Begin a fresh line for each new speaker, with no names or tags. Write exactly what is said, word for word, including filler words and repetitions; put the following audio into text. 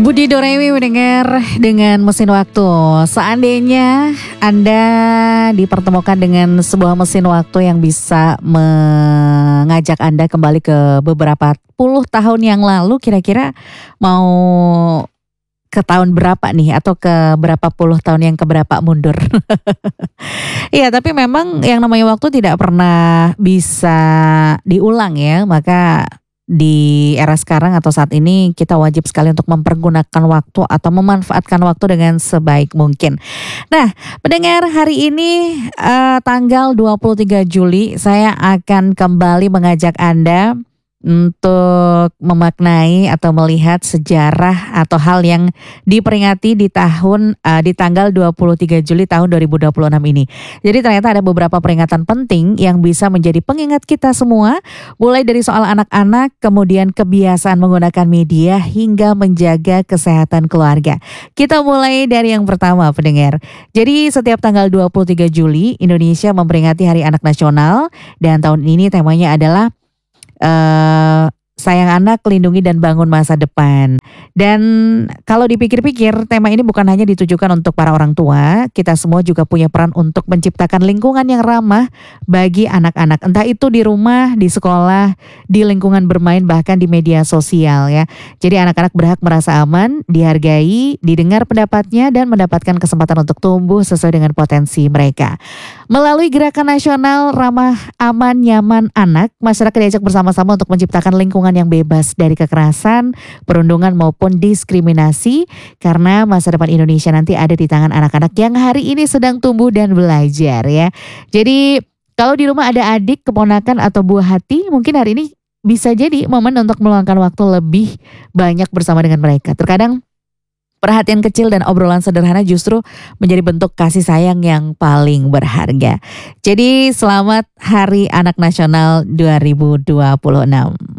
Budi Doremi mendengar dengan mesin waktu. Seandainya Anda dipertemukan dengan sebuah mesin waktu yang bisa mengajak Anda kembali ke beberapa puluh tahun yang lalu, kira-kira mau ke tahun berapa nih, atau ke berapa puluh tahun yang keberapa mundur? Iya, tapi memang yang namanya waktu tidak pernah bisa diulang ya, maka di era sekarang atau saat ini kita wajib sekali untuk mempergunakan waktu atau memanfaatkan waktu dengan sebaik mungkin. Nah, pendengar, hari ini uh, tanggal dua puluh tiga Juli saya akan kembali mengajak Anda untuk memaknai atau melihat sejarah atau hal yang diperingati di tahun uh, di tanggal dua puluh tiga Juli tahun dua ribu dua puluh enam ini. Jadi ternyata ada beberapa peringatan penting yang bisa menjadi pengingat kita semua, mulai dari soal anak-anak, kemudian kebiasaan menggunakan media hingga menjaga kesehatan keluarga. Kita mulai dari yang pertama, pendengar. Jadi setiap tanggal dua puluh tiga Juli Indonesia memperingati Hari Anak Nasional, dan tahun ini temanya adalah Uh, sayang anak, lindungi dan bangun masa depan. Dan kalau dipikir-pikir, tema ini bukan hanya ditujukan untuk para orang tua. Kita semua juga punya peran untuk menciptakan lingkungan yang ramah bagi anak-anak. Entah itu di rumah, di sekolah, di lingkungan bermain, bahkan di media sosial ya. Jadi anak-anak berhak merasa aman, dihargai, didengar pendapatnya, dan mendapatkan kesempatan untuk tumbuh sesuai dengan potensi mereka. Melalui gerakan nasional ramah, aman, nyaman anak, masyarakat diajak bersama-sama untuk menciptakan lingkungan yang bebas dari kekerasan, perundungan maupun diskriminasi, karena masa depan Indonesia nanti ada di tangan anak-anak yang hari ini sedang tumbuh dan belajar ya. Jadi kalau di rumah ada adik, keponakan atau buah hati, mungkin hari ini bisa jadi momen untuk meluangkan waktu lebih banyak bersama dengan mereka. Terkadang perhatian kecil dan obrolan sederhana justru menjadi bentuk kasih sayang yang paling berharga. Jadi selamat Hari Anak Nasional dua ribu dua puluh enam.